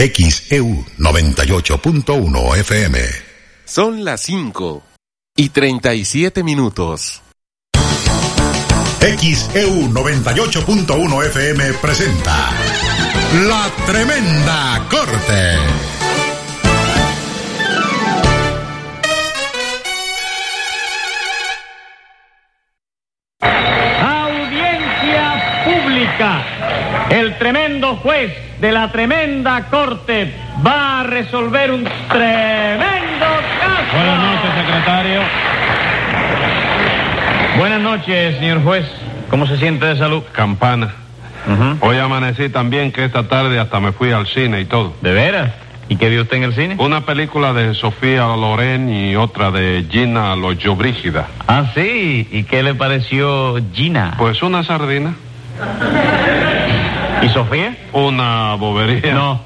XEU 98.1 FM. Son las 5:37. XEU 98.1 FM presenta La Tremenda Corte. Audiencia pública. El tremendo juez de la tremenda corte va a resolver un tremendo caso. Buenas noches, secretario. Buenas noches, señor juez. ¿Cómo se siente de salud? Campana. Hoy amanecí también que esta tarde hasta me fui al cine y todo. ¿De veras? ¿Y qué vio usted en el cine? Una película de Sofía Loren y otra de Gina Lollobrigida. Ah, sí. ¿Y qué le pareció Gina? Pues una sardina. ¿Y Sofía? Una bobería. No,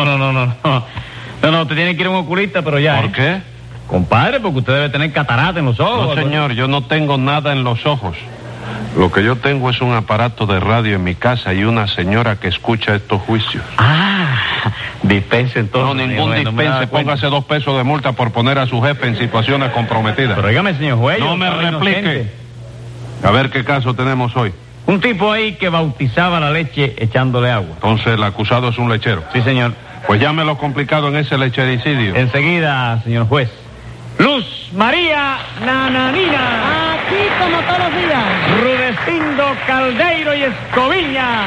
usted tiene que ir a un oculista, pero ya. ¿Por qué? Compadre, porque usted debe tener catarata en los ojos. No, señor, yo no tengo nada en los ojos. Lo que yo tengo es un aparato de radio en mi casa y una señora que escucha estos juicios. Ah, dispense entonces. No, ningún dispense. Póngase 2 pesos de multa por poner a su jefe en situaciones comprometidas. Pero dígame, señor juez. No me replique. A ver qué caso tenemos hoy. Un tipo ahí que bautizaba la leche echándole agua. Entonces el acusado es un lechero. Sí, señor. Pues llame lo complicado en ese lechericidio. Enseguida, señor juez. Luz María Nananina. Aquí como todos los días. Rudecindo Caldeiro y Escoviña.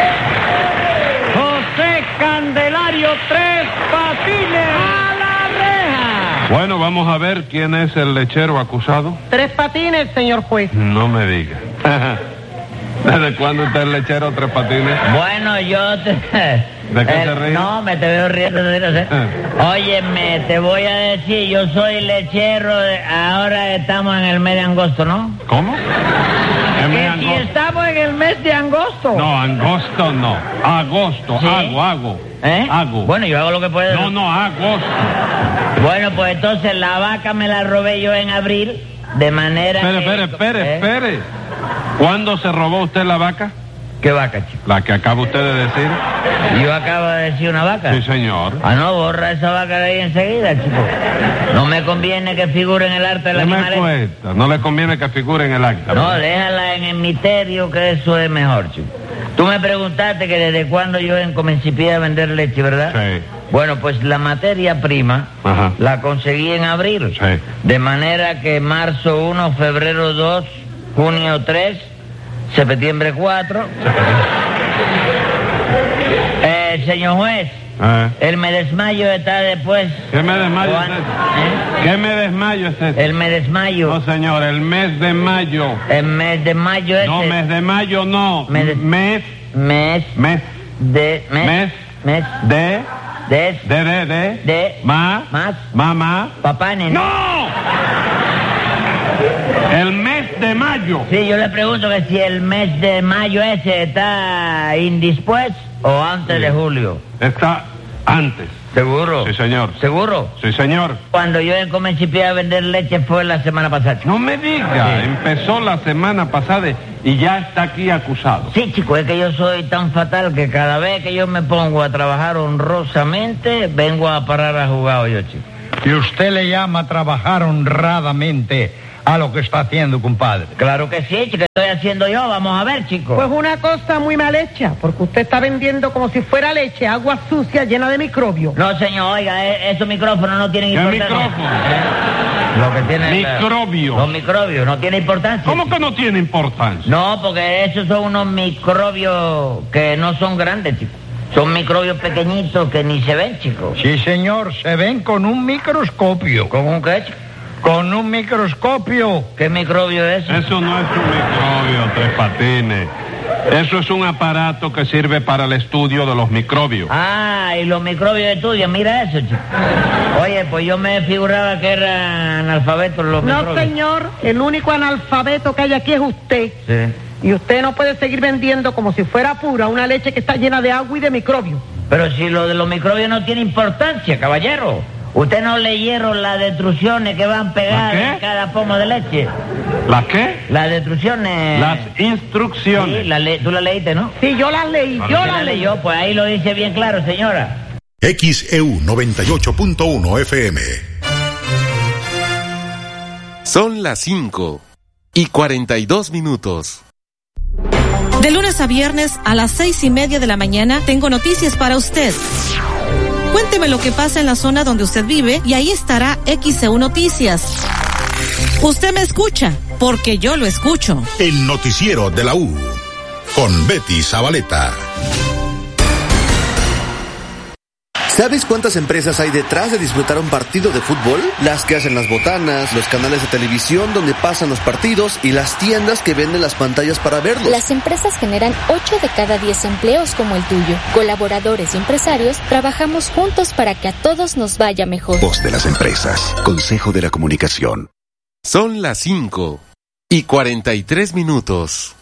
José Candelario Tres Patines. ¡A la reja! Bueno, vamos a ver quién es el lechero acusado. Tres Patines, señor juez. No me diga. ¿Desde cuándo usted es lechero Tres Patines? Bueno, yo te... ¿De qué se ríe? No, me te veo riendo. Óyeme, te voy a decir, yo soy lechero, ahora estamos en el mes de agosto, ¿no? ¿Cómo? Que si estamos en el mes de agosto. No, agosto no. Agosto, ¿Sí? hago. ¿Eh? Hago. Bueno, yo hago lo que puedo. No, agosto. Bueno, pues entonces la vaca me la robé yo en abril, de manera Espere. ¿Cuándo se robó usted la vaca? ¿Qué vaca, chico? La que acaba usted de decir. Yo acabo de decir una vaca. Sí, señor. Ah, no, borra esa vaca de ahí enseguida, chico. No me conviene que figure en el arte de la animalera. No le conviene que figure en el acta. No, déjala en el misterio, que eso es mejor, chico. Tú me preguntaste que desde cuándo yo comencé a vender leche, ¿verdad? Sí. Bueno, pues la materia prima la conseguí en abril. Sí. De manera que marzo 1, febrero 2, junio 3, septiembre 4. Señor juez, el me desmayo está después. ¿Qué me desmayo es ese? ¿Qué me desmayo es ese? El me desmayo. No, señor, el mes de mayo. El mes de mayo es. No, mes de mayo no. Mes de mamá. Papá, nene. ¡No! El mes de mayo. Sí, yo le pregunto que si el mes de mayo ese está indispuesto o antes de julio. Está antes. ¿Seguro? Sí, señor. ¿Seguro? Sí, señor. Cuando yo comencé a vender leche fue la semana pasada. No me diga, sí. Empezó la semana pasada y ya está aquí acusado. Sí, chico, es que yo soy tan fatal que cada vez que yo me pongo a trabajar honrosamente, vengo a parar a jugar yo, chico. ¿Y usted le llama trabajar honradamente a lo que está haciendo, compadre? Claro que sí, chico. ¿Qué estoy haciendo yo? Vamos a ver, chico. Pues una cosa muy mal hecha, porque usted está vendiendo como si fuera leche, agua sucia llena de microbios. No, señor, oiga, esos micrófonos no tienen importancia. ¿Qué micrófono? Lo que tiene microbios. Los microbios no tienen importancia. ¿Cómo que no tiene importancia? No, porque esos son unos microbios que no son grandes, chico. Son microbios pequeñitos que ni se ven, chico. Sí, señor, se ven con un microscopio. ¿Con un qué, chico? Con un microscopio. ¿Qué microbio es eso? Eso no es un microbio, Tres Patines. Eso es un aparato que sirve para el estudio de los microbios. Ah, y los microbios estudian, mira eso, chico. Oye, pues yo me figuraba que eran analfabetos los microbios. No, señor, el único analfabeto que hay aquí es usted. Sí. Y usted no puede seguir vendiendo como si fuera pura una leche que está llena de agua y de microbios. Pero si lo de los microbios no tiene importancia, caballero. ¿Usted no leyeron las destrucciones que van pegadas en cada pomo de leche? ¿Las qué? Las destrucciones. Las instrucciones. Sí, tú las leíste, ¿no? Sí, yo las leí, yo las leí. Pues ahí lo dice bien claro, señora. XEU 98.1 FM. Son las 5:42. De lunes a viernes a las 6:30 de la mañana tengo noticias para usted. Cuénteme lo que pasa en la zona donde usted vive y ahí estará XEU Noticias. Usted me escucha porque yo lo escucho. El noticiero de la U con Betty Zabaleta. ¿Sabes cuántas empresas hay detrás de disfrutar un partido de fútbol? Las que hacen las botanas, los canales de televisión donde pasan los partidos y las tiendas que venden las pantallas para verlos. Las empresas generan 8 de cada 10 empleos como el tuyo. Colaboradores y empresarios trabajamos juntos para que a todos nos vaya mejor. Voz de las empresas. Consejo de la Comunicación. Son las 5:43.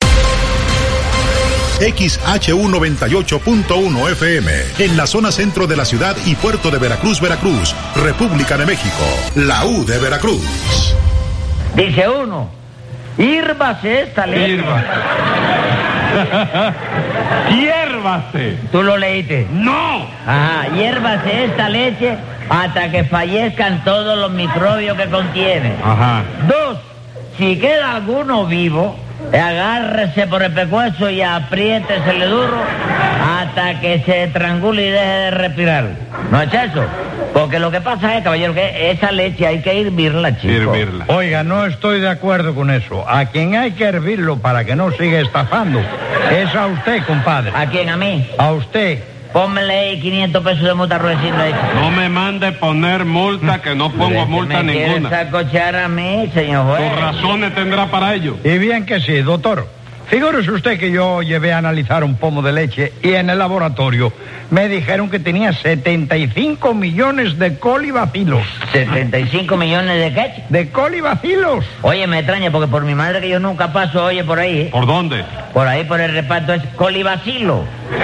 XHU 98.1 FM, en la zona centro de la ciudad y puerto de Veracruz, Veracruz, República de México, la U de Veracruz. Dice uno, hírvase esta leche. ¡Hiérvase! ¿Tú lo leíste? ¡No! Ajá, hiérvase esta leche hasta que fallezcan todos los microbios que contiene. Ajá. 2, si queda alguno vivo, agárrese por el pescuezo y apriétesele duro hasta que se estrangule y deje de respirar. ¿No es eso? Porque lo que pasa es, caballero, que esa leche hay que hervirla, chico. Hervirla. Oiga, no estoy de acuerdo con eso. A quien hay que hervirlo para que no siga estafando es a usted, compadre. ¿A quién? ¿A mí? A usted. Pónmele ahí 500 pesos de multa, Rudecindo. No me mande poner multa, que no pongo multa ¿Me ninguna. quieres acochar a mí, señor juez? Sus razones tendrá para ello. Y bien que sí, doctor. Figúrese usted que yo llevé a analizar un pomo de leche y en el laboratorio me dijeron que tenía 75 millones de colibacilos. ¿75 millones de qué? De colibacilos. Oye, me extraña porque por mi madre que yo nunca paso, oye, por ahí. ¿Por dónde? Por ahí, por el reparto, es colibacilo.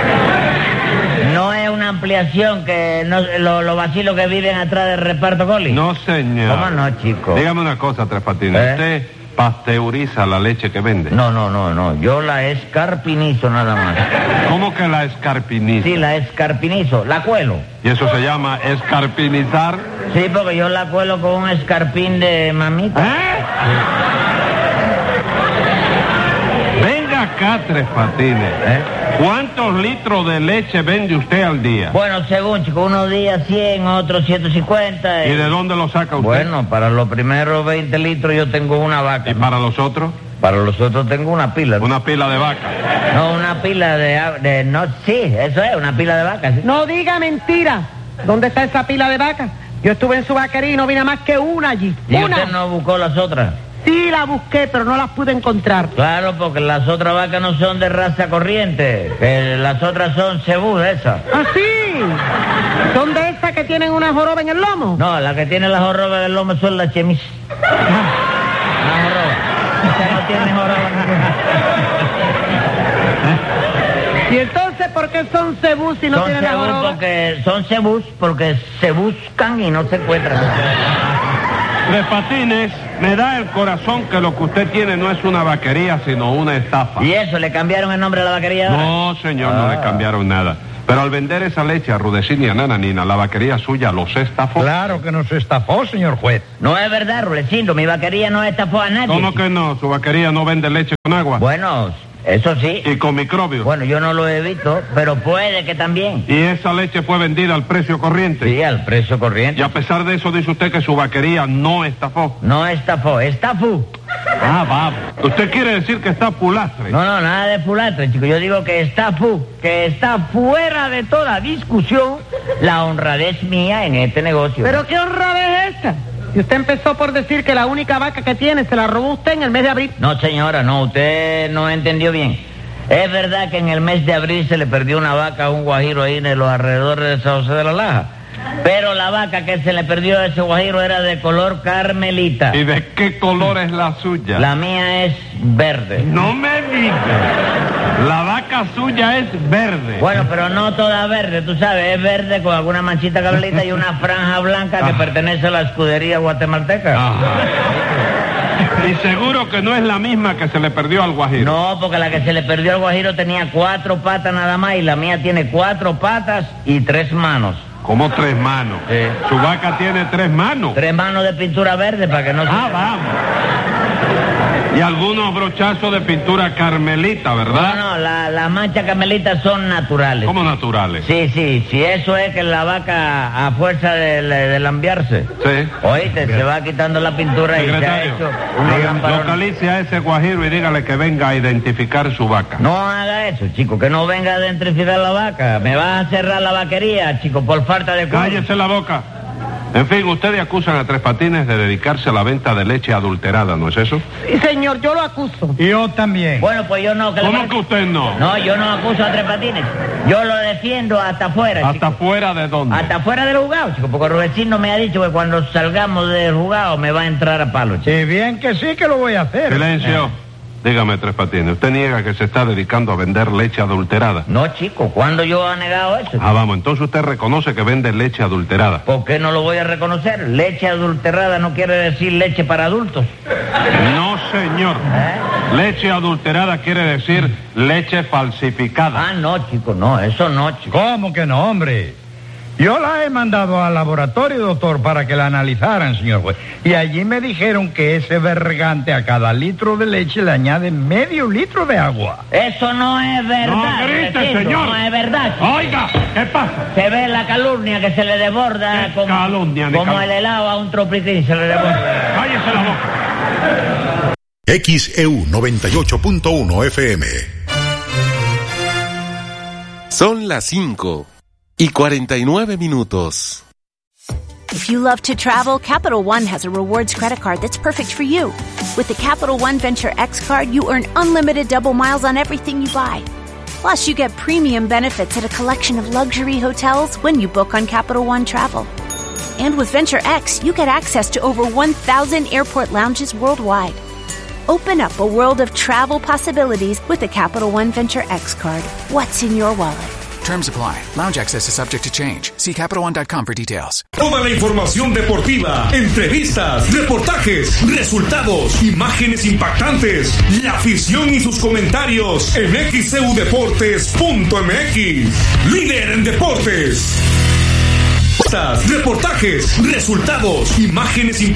No es una ampliación que los vacilos que viven atrás del reparto coli. No, señor. ¿Cómo no, chico? Dígame una cosa, Tres Patines. ¿Usted pasteuriza la leche que vende? No. Yo la escarpinizo nada más. ¿Cómo que la escarpiniza? Sí, la escarpinizo. La cuelo. ¿Y eso se llama escarpinizar? Sí, porque yo la cuelo con un escarpín de mamita. Venga acá, Tres Patines. ¿Cuántos litros de leche vende usted al día? Bueno, según, chico, unos días 100, otros 150. ¿Y de dónde lo saca usted? Bueno, para los primeros 20 litros yo tengo una vaca. ¿Y para los otros? Para los otros tengo una pila. ¿Una pila de vaca? No, una pila de no, sí, eso es, una pila de vaca. ¿Sí? No diga mentira. ¿Dónde está esa pila de vaca? Yo estuve en su vaquería y no vine más que una allí. ¿Y una? usted no buscó las otras? Sí, la busqué, pero no las pude encontrar. Claro, porque las otras vacas no son de raza corriente, que las otras son cebú, esas. ¿Ah, sí? ¿Son de esas que tienen una joroba en el lomo? No, las que tienen la joroba en el lomo son las chemis. La joroba. Esa no tiene joroba ninguna. ¿Y entonces por qué son cebú si no tienen la joroba? Son cebús porque se buscan y no se encuentran. Tres Patines, me da el corazón que lo que usted tiene no es una vaquería, sino una estafa. ¿Y eso? ¿Le cambiaron el nombre a la vaquería ahora? No, señor, no le cambiaron nada. Pero al vender esa leche a Rudecindo y a Nananina, la vaquería suya los estafó. Claro que nos estafó, señor juez. No es verdad, Rudecindo, mi vaquería no estafó a nadie. ¿Cómo que no? ¿Su vaquería no vende leche con agua? Bueno, eso sí. ¿Y con microbios? Bueno, yo no lo he visto, pero puede que también. ¿Y esa leche fue vendida al precio corriente? Sí, al precio corriente. Y a pesar de eso dice usted que su vaquería no estafó. No estafó, estafó. Ah, vamos. ¿Usted quiere decir que está fulastre? No, nada de fulastre, chico. Yo digo que está fuera de toda discusión la honradez mía en este negocio. ¿Pero qué honradez es esta? Y usted empezó por decir que la única vaca que tiene se la robó usted en el mes de abril. No, señora, no, usted no entendió bien. Es verdad que en el mes de abril se le perdió una vaca a un guajiro ahí en los alrededores de San José de la Laja. Pero la vaca que se le perdió a ese guajiro era de color carmelita. ¿Y de qué color es la suya? La mía es verde. No me diga. La vaca suya es verde. Bueno, pero no toda verde, tú sabes, es verde con alguna manchita carmelita y una franja blanca que pertenece a la escudería guatemalteca. Y seguro que no es la misma que se le perdió al guajiro. No, porque la que se le perdió al guajiro tenía 4 patas nada más y la mía tiene 4 patas y 3 manos. ¿Cómo 3 manos? Sí. Su vaca tiene 3 manos. 3 manos de pintura verde para que no se... Vamos. Y algunos brochazos de pintura carmelita, ¿verdad? No, las manchas carmelitas son naturales. ¿Cómo naturales? Sí, eso es que la vaca a fuerza de lambiarse. Sí. Oíste, se va quitando la pintura. Secretario, y se ha hecho unos lamparones. localice a ese guajiro y dígale que venga a identificar su vaca. No haga eso, chico, que no venga a identificar la vaca. Me va a cerrar la vaquería, chico, por falta de... Cállese la boca. En fin, ustedes acusan a Tres Patines de dedicarse a la venta de leche adulterada, ¿no es eso? Sí, señor, yo lo acuso. Yo también. Bueno, pues yo no... ¿Cómo que usted no? No, yo no acuso a Tres Patines. Yo lo defiendo hasta afuera, ¿Hasta fuera de dónde? Hasta fuera del juzgado, chico, porque Rubecino me ha dicho que cuando salgamos del juzgado me va a entrar a palo, chico. Sí, bien que sí que lo voy a hacer. Silencio. Dígame, Tres Patines, ¿usted niega que se está dedicando a vender leche adulterada? No, chico, ¿cuándo yo he negado eso? Vamos, entonces usted reconoce que vende leche adulterada. ¿Por qué no lo voy a reconocer? Leche adulterada no quiere decir leche para adultos. No, señor. Leche adulterada quiere decir leche falsificada. No, chico, no, eso no, chico. ¿Cómo que no, hombre? Yo la he mandado al laboratorio, doctor, para que la analizaran, señor juez. Y allí me dijeron que ese vergante a cada litro de leche le añade medio litro de agua. Eso no es verdad. No grite, señor. No es verdad, chico. Oiga, ¿qué pasa? Se ve la calumnia que se le desborda como el helado a un tropiquín se le desborda. Cállese la boca. XEU 98.1 FM. Son las 5:49. If you love to travel, Capital One has a rewards credit card that's perfect for you. With the Capital One Venture X card, you earn unlimited double miles on everything you buy. Plus, you get premium benefits at a collection of luxury hotels when you book on Capital One Travel. And with Venture X, you get access to over 1,000 airport lounges worldwide. Open up a world of travel possibilities with the Capital One Venture X card. What's in your wallet? Terms apply. Lounge access is subject to change. See CapitalOne.com for details. Toda la información deportiva, entrevistas, reportajes, resultados, imágenes impactantes, la afición y sus comentarios en xeudeportes.mx. Líder en deportes. Reportajes, resultados, imágenes impactantes.